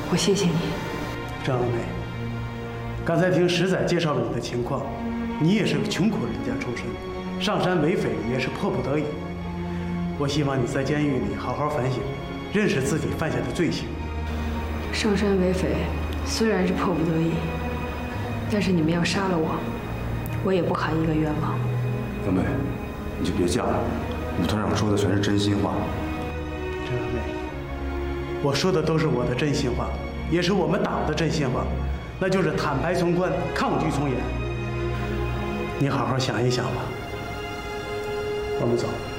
我谢谢你。 张梅，刚才听石仔介绍了你的情况，你也是个穷苦人家出身，上山为匪也是迫不得已。我希望你在监狱里好好反省，认识自己犯下的罪行。 上山为匪虽然是迫不得已，但是你们要杀了我，我也不喊一个冤枉。 小梅，你就别犟了，武团长说的全是真心话。 张梅，我说的都是我的真心话，也是我们党的真心话，那就是坦白从宽，抗拒从严。你好好想一想吧。我们走。